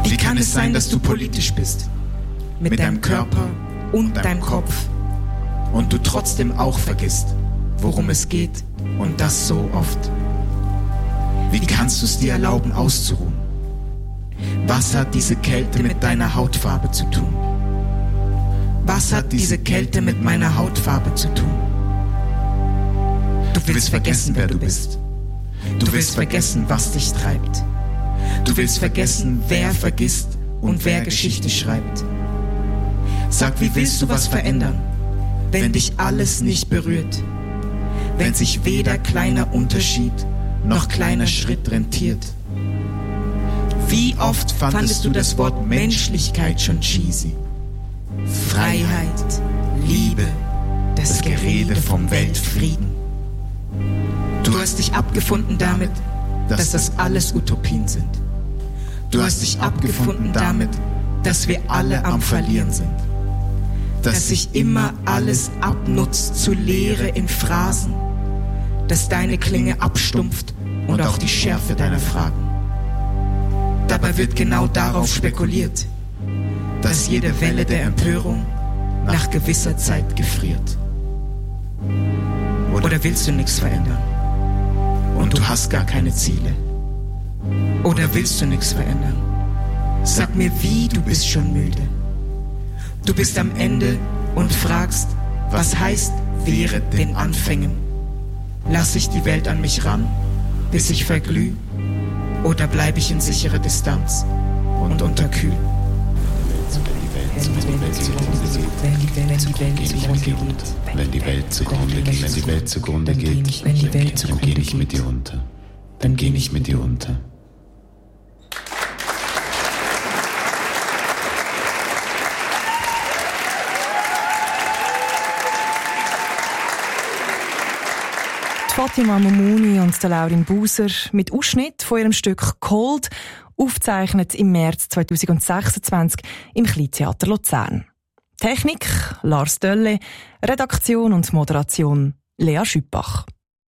Wie kann es sein, dass du politisch bist? Mit deinem Körper und deinem Kopf. Und du trotzdem auch vergisst, worum es geht, und das so oft. Wie kannst du es dir erlauben, auszuruhen? Was hat diese Kälte mit deiner Hautfarbe zu tun? Was hat diese Kälte mit meiner Hautfarbe zu tun? Du willst vergessen, wer du bist. Du willst vergessen, was dich treibt. Du willst vergessen, wer vergisst und wer Geschichte schreibt. Sag, wie willst du was verändern, wenn dich alles nicht berührt? Wenn sich weder kleiner Unterschied noch kleiner Schritt rentiert? Wie oft fandest du das Wort Menschlichkeit schon cheesy? Freiheit, Liebe, das Gerede vom Weltfrieden. Du hast dich abgefunden damit, dass das alles Utopien sind. Du hast dich abgefunden damit, dass wir alle am Verlieren sind. Dass sich immer alles abnutzt zu Leere in Phrasen. Dass deine Klinge abstumpft und auch die Schärfe deiner Fragen. Dabei wird genau darauf spekuliert, dass jede Welle der Empörung nach gewisser Zeit gefriert. Oder willst du nichts verändern? Und du hast gar keine Ziele. Oder willst du nichts verändern? Sag mir wie, du bist schon müde. Du bist am Ende und fragst, was heißt wäre den Anfängen? Lass ich die Welt an mich ran, bis ich verglüh? Oder bleib ich in sicherer Distanz und unterkühl? Wenn die Welt zugrunde geht, dann geh ich mit dir unter. Dann geh ich mit dir unter. Fatima Momuni und der Laurin Buser mit Ausschnitt von ihrem Stück «Cold», aufgezeichnet im März 2026 im Kleintheater Luzern. Technik Lars Dölle, Redaktion und Moderation Lea Schüppach.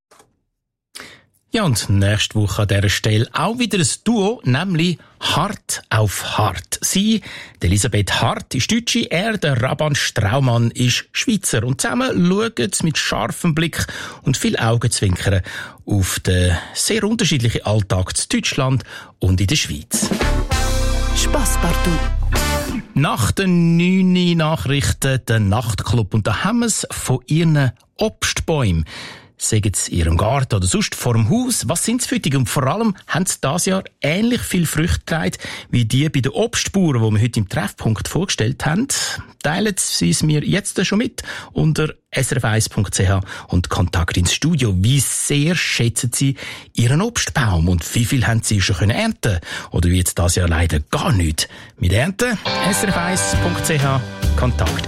Ja, und nächste Woche an dieser Stelle auch wieder ein Duo, nämlich Hart auf Hart. Sie, Elisabeth Hart, ist Deutsche, er, der Raban Straumann, ist Schweizer. Und zusammen schauen sie mit scharfem Blick und viel Augenzwinkern auf den sehr unterschiedlichen Alltag in Deutschland und in der Schweiz. Spasspartout. Nach den 9 Nachrichten, der Nachtclub. Und da haben wir es von ihren Obstbäumen. Sagen sie in ihrem Garten oder sonst vor dem Haus. Was sind sie für die? Und vor allem haben sie dieses Jahr ähnlich viel Früchte getragen wie die bei den Obstbauern, die wir heute im Treffpunkt vorgestellt haben. Teilen sie es mir jetzt schon mit unter srf1.ch und Kontakt ins Studio. Wie sehr schätzen sie ihren Obstbaum und wie viel haben sie schon ernten? Oder wie jetzt dieses Jahr leider gar nicht mit ernten? srf1.ch Kontakt